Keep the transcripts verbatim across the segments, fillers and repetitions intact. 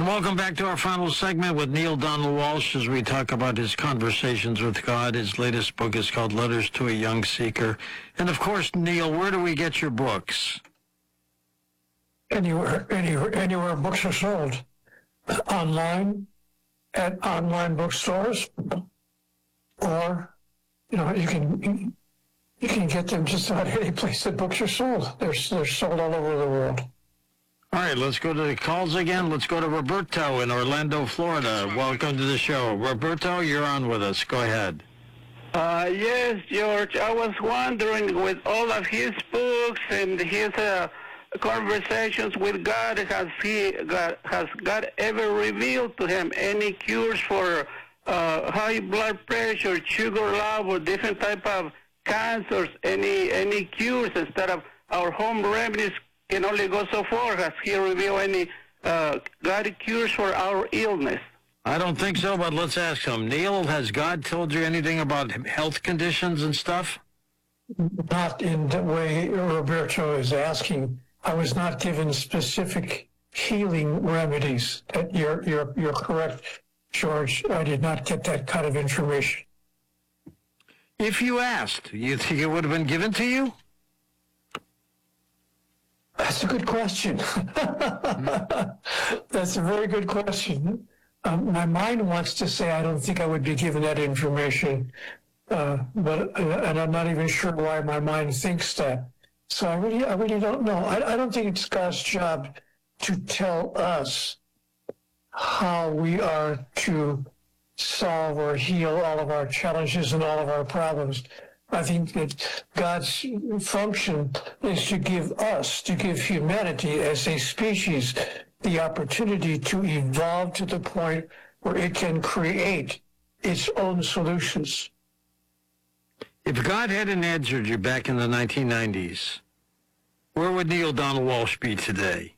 And welcome back to our final segment with Neale Donald Walsch as we talk about his conversations with God. His latest book is called Letters to a Young Seeker. And of course, Neale, where do we get your books? Anywhere, anywhere, anywhere books are sold. Online, at online bookstores, or, you know, you can you can get them just about any place that books are sold. They're, they're sold all over the world. All right, let's go to the calls again. Let's go to Roberto in Orlando, Florida. Welcome to the show. Roberto, you're on with us. Go ahead. Uh, yes, George. I was wondering, with all of his books and his uh, conversations with God, has he got, has God ever revealed to him any cures for uh, high blood pressure, sugar level, different type of cancers? Any any cures instead of our home remedies can only go so far? Has he revealed any uh, God cures for our illness? I don't think so, but let's ask him. Neale, has God told you anything about health conditions and stuff? Not in the way Roberto is asking. I was not given specific healing remedies. That you're, you're, you're correct, George. I did not get that kind of information. If you asked, you think it would have been given to you? That's a good question. That's a very good question. Um, my mind wants to say I don't think I would be given that information, uh, but uh, and I'm not even sure why my mind thinks that. So I really, I really don't know. I, I don't think it's God's job to tell us how we are to solve or heal all of our challenges and all of our problems. I think that God's function is to give us, to give humanity as a species, the opportunity to evolve to the point where it can create its own solutions. If God hadn't answered you back in the nineteen nineties, where would Neale Donald Walsch be today?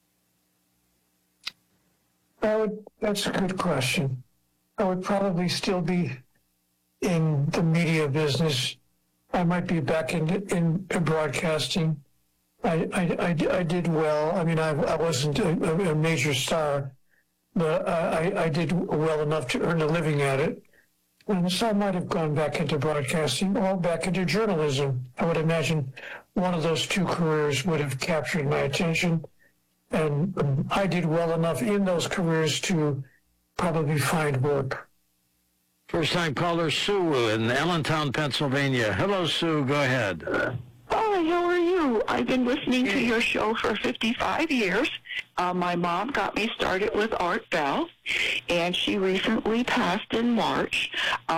I would, that's a good question. I would probably still be in the media business. I might be back in in broadcasting. I, I, I, I did well. I mean, I, I wasn't a, a major star, but I, I did well enough to earn a living at it. And so I might have gone back into broadcasting or back into journalism. I would imagine one of those two careers would have captured my attention. And um, I did well enough in those careers to probably find work. First-time caller Sue in Allentown, Pennsylvania. Hello, Sue. Go ahead. Hi, how are you? I've been listening to your show for fifty-five years. Uh, my mom got me started with Art Bell, and she recently passed in March.